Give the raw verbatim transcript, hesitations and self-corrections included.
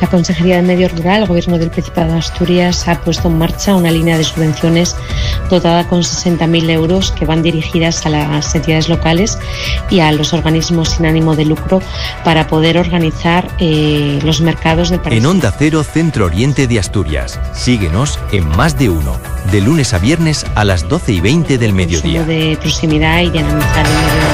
La Consejería de Medio Rural, el Gobierno del Principado de Asturias, ha puesto en marcha una línea de subvenciones dotada con sesenta mil euros que van dirigidas a las entidades locales y a los organismos sin ánimo de lucro para poder organizar eh, los mercados del país. En Onda Cero, Centro Oriente de Asturias. Síguenos en Más de Uno, de lunes a viernes a las doce y veinte del mediodía. De proximidad y dinamizar el medio.